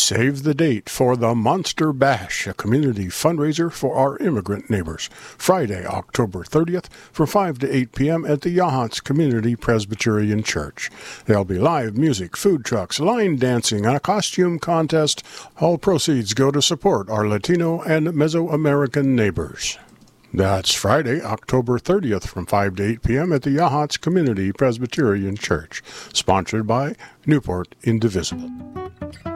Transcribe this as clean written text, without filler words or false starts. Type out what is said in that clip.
Save the date for the Monster Bash, a community fundraiser for our immigrant neighbors. Friday, October 30th from 5 to 8 p.m. at the Yahats Community Presbyterian Church. There'll be live music, food trucks, line dancing, and a costume contest. All proceeds go to support our Latino and Mesoamerican neighbors. That's Friday, October 30th from 5 to 8 p.m. at the Yahats Community Presbyterian Church. Sponsored by Newport Indivisible.